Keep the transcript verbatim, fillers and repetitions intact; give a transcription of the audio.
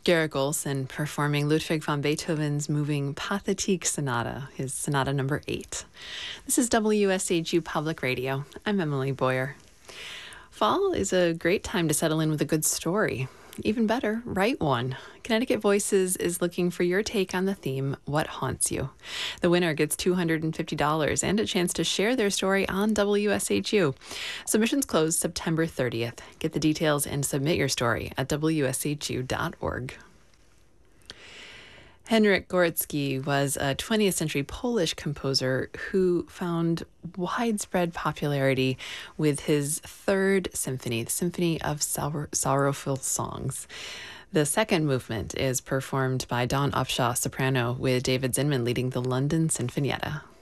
Garrick Olson performing Ludwig van Beethoven's moving Pathetique Sonata, his Sonata number eight. This is W S H U Public Radio. I'm Emily Boyer. Fall is a great time to settle in with a good story. Even better, write one. Connecticut Voices is looking for your take on the theme, What Haunts You? The winner gets two hundred fifty dollars and a chance to share their story on W S H U. Submissions close September thirtieth. Get the details and submit your story at W S H U dot org. Henryk Górecki was a twentieth century Polish composer who found widespread popularity with his third symphony, the Symphony of Sorrow- Sorrowful Songs. The second movement is performed by Dawn Upshaw, soprano, with David Zinman leading the London Sinfonietta.